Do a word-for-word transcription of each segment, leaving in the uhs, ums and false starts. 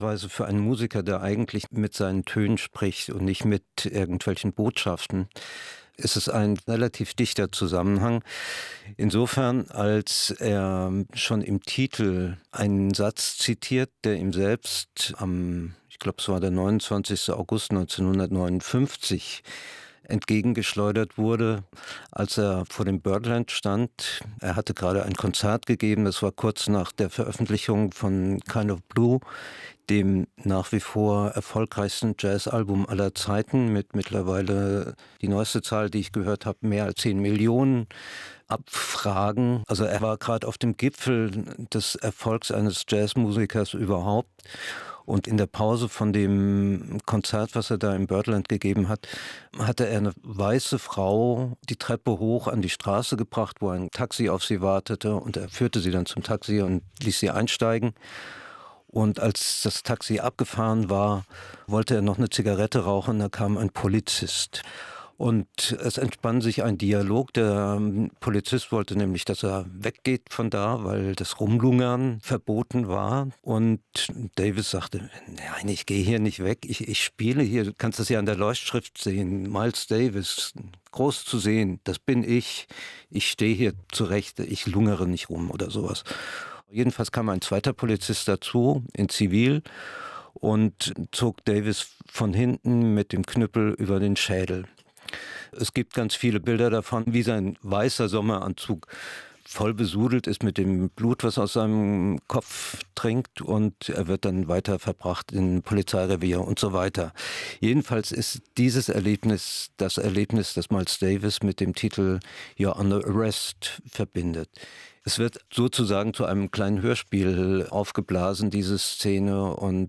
Weise für einen Musiker, der eigentlich mit seinen Tönen spricht und nicht mit irgendwelchen Botschaften, ist es ein relativ dichter Zusammenhang. Insofern, als er schon im Titel einen Satz zitiert, der ihm selbst am, ich glaube, es war der neunundzwanzigsten August neunzehnhundertneunundfünfzig, entgegengeschleudert wurde, als er vor dem Birdland stand. Er hatte gerade ein Konzert gegeben, das war kurz nach der Veröffentlichung von Kind of Blue, dem nach wie vor erfolgreichsten Jazzalbum aller Zeiten, mit mittlerweile, die neueste Zahl, die ich gehört habe, mehr als zehn Millionen Abfragen. Also er war gerade auf dem Gipfel des Erfolgs eines Jazzmusikers überhaupt. Und in der Pause von dem Konzert, was er da im Birdland gegeben hat, hatte er eine weiße Frau die Treppe hoch an die Straße gebracht, wo ein Taxi auf sie wartete. Und er führte sie dann zum Taxi und ließ sie einsteigen. Und als das Taxi abgefahren war, wollte er noch eine Zigarette rauchen, da kam ein Polizist. Und es entspann sich ein Dialog. Der Polizist wollte nämlich, dass er weggeht von da, weil das Rumlungern verboten war. Und Davis sagte, nein, ich gehe hier nicht weg, ich, ich spiele hier. Du kannst das ja an der Leuchtschrift sehen. Miles Davis, groß zu sehen, das bin ich. Ich stehe hier zurecht, ich lungere nicht rum oder sowas. Jedenfalls kam ein zweiter Polizist dazu, in Zivil, und zog Davis von hinten mit dem Knüppel über den Schädel. Es gibt ganz viele Bilder davon, wie sein weißer Sommeranzug voll besudelt ist mit dem Blut, was aus seinem Kopf trinkt, und er wird dann weiter verbracht in Polizeirevier und so weiter. Jedenfalls ist dieses Erlebnis das Erlebnis, das Miles Davis mit dem Titel You're Under Arrest verbindet. Es wird sozusagen zu einem kleinen Hörspiel aufgeblasen, diese Szene, und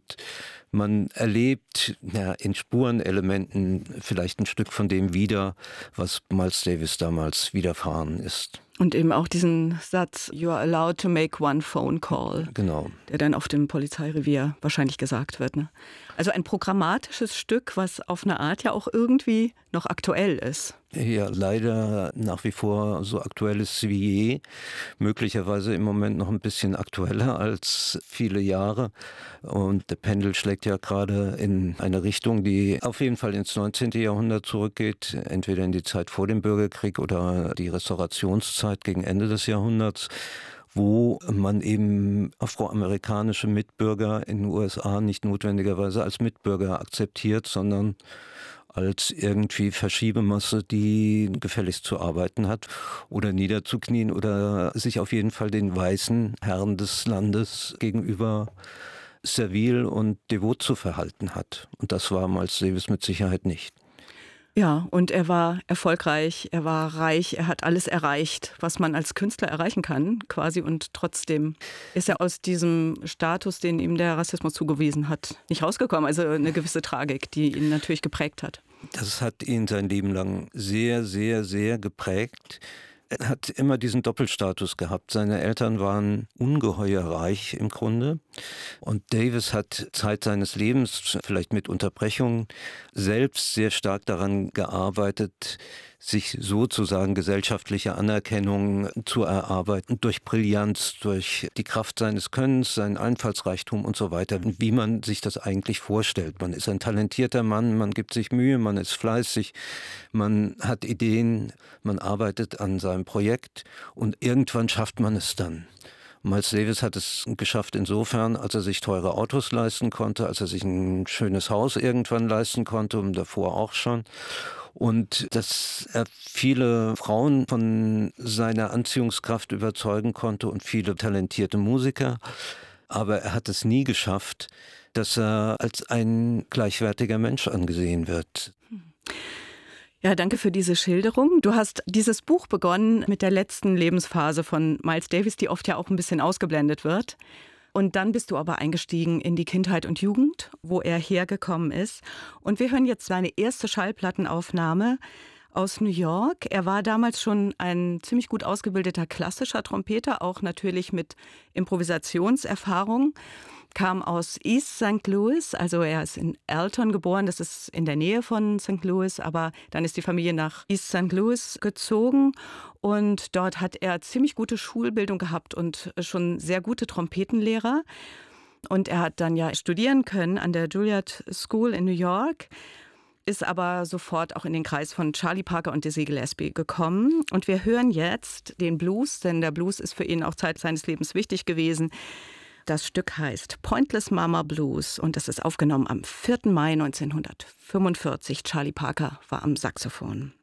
man erlebt ja, in Spurenelementen vielleicht ein Stück von dem wieder, was Miles Davis damals widerfahren ist. Und eben auch diesen Satz, you are allowed to make one phone call, genau, der dann auf dem Polizeirevier wahrscheinlich gesagt wird. Ne? Also ein programmatisches Stück, was auf eine Art ja auch irgendwie noch aktuell ist. Ja, leider nach wie vor so aktuell ist wie je. Möglicherweise im Moment noch ein bisschen aktueller als viele Jahre. Und der Pendel schlägt ja gerade in eine Richtung, die auf jeden Fall ins neunzehnten Jahrhundert zurückgeht. Entweder in die Zeit vor dem Bürgerkrieg oder die Restaurationszeit gegen Ende des Jahrhunderts, wo man eben afroamerikanische Mitbürger in den U S A nicht notwendigerweise als Mitbürger akzeptiert, sondern als irgendwie Verschiebemasse, die gefälligst zu arbeiten hat oder niederzuknien oder sich auf jeden Fall den weißen Herren des Landes gegenüber servil und devot zu verhalten hat. Und das war Miles Davis mit Sicherheit nicht. Ja, und er war erfolgreich, er war reich, er hat alles erreicht, was man als Künstler erreichen kann, quasi. Und trotzdem ist er aus diesem Status, den ihm der Rassismus zugewiesen hat, nicht rausgekommen. Also eine gewisse Tragik, die ihn natürlich geprägt hat. Das hat ihn sein Leben lang sehr, sehr, sehr geprägt. Er hat immer diesen Doppelstatus gehabt. Seine Eltern waren ungeheuer reich im Grunde. Und Davis hat Zeit seines Lebens, vielleicht mit Unterbrechungen, selbst sehr stark daran gearbeitet, sich sozusagen gesellschaftliche Anerkennung zu erarbeiten, durch Brillanz, durch die Kraft seines Könnens, seinen Einfallsreichtum und so weiter, wie man sich das eigentlich vorstellt. Man ist ein talentierter Mann, man gibt sich Mühe, man ist fleißig, man hat Ideen, man arbeitet an seinem Projekt und irgendwann schafft man es dann. Miles Davis hat es geschafft insofern, als er sich teure Autos leisten konnte, als er sich ein schönes Haus irgendwann leisten konnte und davor auch schon. Und dass er viele Frauen von seiner Anziehungskraft überzeugen konnte und viele talentierte Musiker. Aber er hat es nie geschafft, dass er als ein gleichwertiger Mensch angesehen wird. Ja, danke für diese Schilderung. Du hast dieses Buch begonnen mit der letzten Lebensphase von Miles Davis, die oft ja auch ein bisschen ausgeblendet wird. Und dann bist du aber eingestiegen in die Kindheit und Jugend, wo er hergekommen ist. Und wir hören jetzt seine erste Schallplattenaufnahme aus New York. Er war damals schon ein ziemlich gut ausgebildeter klassischer Trompeter, auch natürlich mit Improvisationserfahrung. Kam aus East Saint Louis, also er ist in Alton geboren, das ist in der Nähe von Sankt Louis, aber dann ist die Familie nach East Saint Louis gezogen und dort hat er ziemlich gute Schulbildung gehabt und schon sehr gute Trompetenlehrer. Und er hat dann ja studieren können an der Juilliard School in New York, ist aber sofort auch in den Kreis von Charlie Parker und Dizzy Gillespie gekommen. Und wir hören jetzt den Blues, denn der Blues ist für ihn auch Zeit seines Lebens wichtig gewesen. Das Stück heißt Pointless Mama Blues und das ist aufgenommen am vierten Mai neunzehnhundertfünfundvierzig. Charlie Parker war am Saxophon.